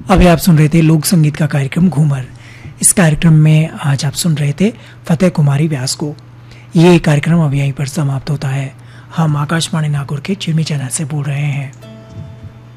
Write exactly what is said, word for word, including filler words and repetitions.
अभी आप सुन रहे थे लोक संगीत का कार्यक्रम घूमर। इस कार्यक्रम में आज आप सुन रहे थे फतेह कुमारी व्यास को। ये कार्यक्रम अब यहीं पर समाप्त होता है। हम आकाशवाणी नागौर के चिरमी चैनल से बोल रहे हैं।